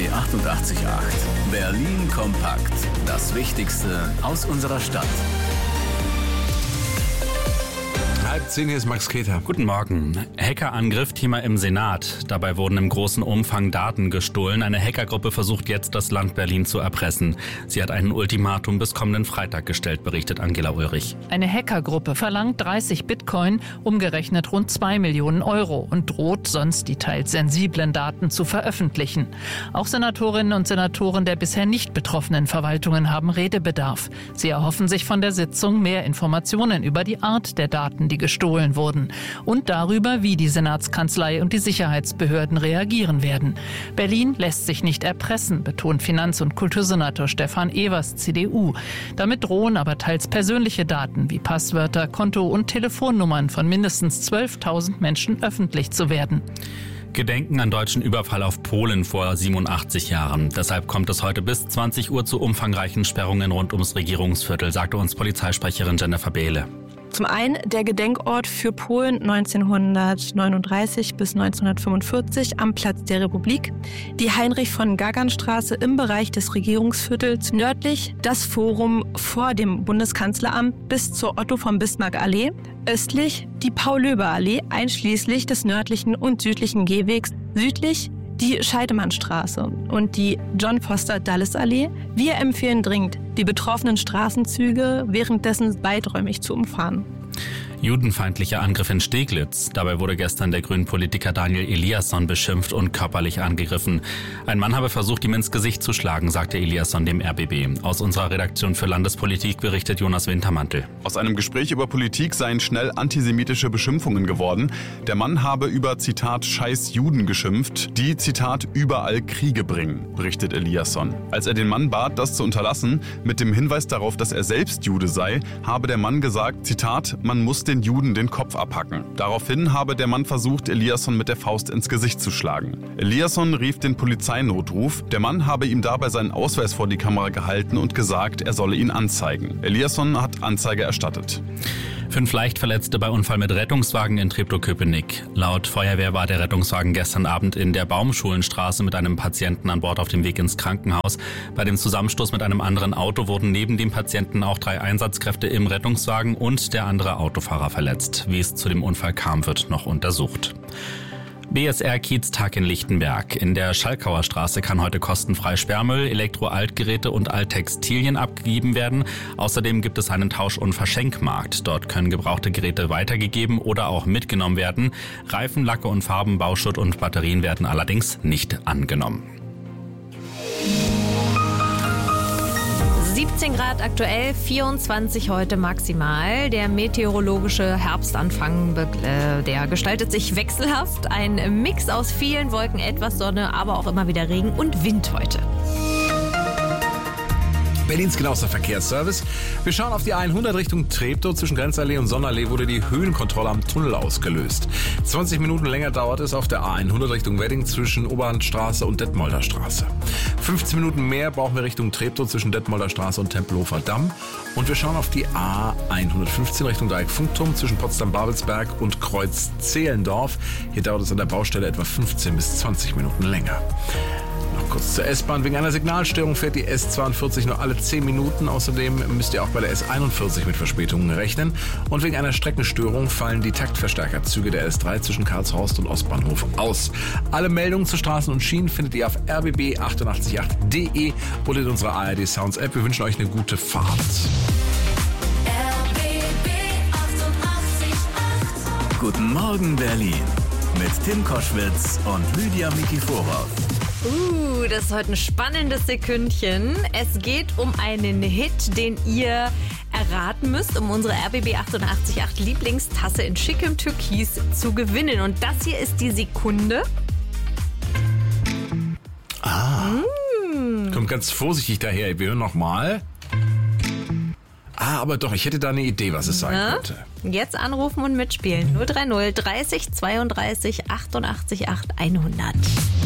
888. Berlin kompakt. Das Wichtigste aus unserer Stadt. 9:30, hier ist Max Keter. Guten Morgen. Hackerangriff Thema im Senat. Dabei wurden im großen Umfang Daten gestohlen. Eine Hackergruppe versucht jetzt, das Land Berlin zu erpressen. Sie hat ein Ultimatum bis kommenden Freitag gestellt, berichtet Angela Ulrich. Eine Hackergruppe verlangt 30 Bitcoin, umgerechnet rund 2 Millionen Euro, und droht, sonst die teils sensiblen Daten zu veröffentlichen. Auch Senatorinnen und Senatoren der bisher nicht betroffenen Verwaltungen haben Redebedarf. Sie erhoffen sich von der Sitzung mehr Informationen über die Art der Daten, die gestohlen wurden, und darüber, wie die Senatskanzlei und die Sicherheitsbehörden reagieren werden. Berlin lässt sich nicht erpressen, betont Finanz- und Kultursenator Stefan Evers, CDU. Damit drohen aber teils persönliche Daten wie Passwörter, Konto- und Telefonnummern von mindestens 12.000 Menschen öffentlich zu werden. Gedenken an deutschen Überfall auf Polen vor 87 Jahren. Deshalb kommt es heute bis 20 Uhr zu umfangreichen Sperrungen rund ums Regierungsviertel, sagte uns Polizeisprecherin Jennifer Behle. Zum einen der Gedenkort für Polen 1939 bis 1945 am Platz der Republik, die Heinrich-von-Gagern-Straße im Bereich des Regierungsviertels, nördlich das Forum vor dem Bundeskanzleramt bis zur Otto-von-Bismarck-Allee, östlich die Paul-Löbe-Allee einschließlich des nördlichen und südlichen Gehwegs, südlich die Scheidemannstraße und die John-Foster-Dulles-Allee. Wir empfehlen dringend, die betroffenen Straßenzüge währenddessen weiträumig zu umfahren. Judenfeindlicher Angriff in Steglitz. Dabei wurde gestern der Grünen-Politiker Daniel Eliasson beschimpft und körperlich angegriffen. Ein Mann habe versucht, ihm ins Gesicht zu schlagen, sagte Eliasson dem RBB. Aus unserer Redaktion für Landespolitik berichtet Jonas Wintermantel. Aus einem Gespräch über Politik seien schnell antisemitische Beschimpfungen geworden. Der Mann habe über, Zitat, scheiß Juden geschimpft, die, Zitat, überall Kriege bringen, berichtet Eliasson. Als er den Mann bat, das zu unterlassen, mit dem Hinweis darauf, dass er selbst Jude sei, habe der Mann gesagt, Zitat, man muss den Juden den Kopf abhacken. Daraufhin habe der Mann versucht, Eliasson mit der Faust ins Gesicht zu schlagen. Eliasson rief den Polizeinotruf. Der Mann habe ihm dabei seinen Ausweis vor die Kamera gehalten und gesagt, er solle ihn anzeigen. Eliasson hat Anzeige erstattet. 5 Leichtverletzte bei Unfall mit Rettungswagen in Treptow-Köpenick. Laut Feuerwehr war der Rettungswagen gestern Abend in der Baumschulenstraße mit einem Patienten an Bord auf dem Weg ins Krankenhaus. Bei dem Zusammenstoß mit einem anderen Auto wurden neben dem Patienten auch 3 Einsatzkräfte im Rettungswagen und der andere Autofahrer verletzt. Wie es zu dem Unfall kam, wird noch untersucht. BSR-Kieztag in Lichtenberg. In der Schalkauer Straße kann heute kostenfrei Sperrmüll, Elektro-Altgeräte und Alttextilien abgegeben werden. Außerdem gibt es einen Tausch- und Verschenkmarkt. Dort können gebrauchte Geräte weitergegeben oder auch mitgenommen werden. Reifen, Lacke und Farben, Bauschutt und Batterien werden allerdings nicht angenommen. 17 Grad aktuell, 24 heute maximal. Der meteorologische Herbstanfang, der gestaltet sich wechselhaft. Ein Mix aus vielen Wolken, etwas Sonne, aber auch immer wieder Regen und Wind heute. Berlins genauester Verkehrsservice. Wir schauen auf die A100 Richtung Treptow. Zwischen Grenzallee und Sonnenallee wurde die Höhenkontrolle am Tunnel ausgelöst. 20 Minuten länger dauert es auf der A100 Richtung Wedding zwischen Oberlandstraße und Detmolder Straße. 15 Minuten mehr brauchen wir Richtung Treptow zwischen Detmolder Straße und Tempelhofer Damm. Und wir schauen auf die A115 Richtung Dreieck-Funkturm zwischen Potsdam-Babelsberg und Kreuz-Zehlendorf. Hier dauert es an der Baustelle etwa 15 bis 20 Minuten länger. Noch kurz zur S-Bahn. Wegen einer Signalstörung fährt die S42 nur alle 10 Minuten. Außerdem müsst ihr auch bei der S41 mit Verspätungen rechnen. Und wegen einer Streckenstörung fallen die Taktverstärkerzüge der S3 zwischen Karlshorst und Ostbahnhof aus. Alle Meldungen zu Straßen und Schienen findet ihr auf rbb888.de oder in unserer ARD Sounds App. Wir wünschen euch eine gute Fahrt. RBB 888. Guten Morgen Berlin mit Tim Koschwitz und Lydia Mikiforov. Das ist heute ein spannendes Sekündchen. Es geht um einen Hit, den ihr erraten müsst, um unsere RBB 888 Lieblingstasse in schickem Türkis zu gewinnen. Und das hier ist die Sekunde. Kommt ganz vorsichtig daher. Wir hören nochmal. Aber doch, ich hätte da eine Idee, was es sein könnte. Jetzt anrufen und mitspielen. 030 30 32 88 8 100.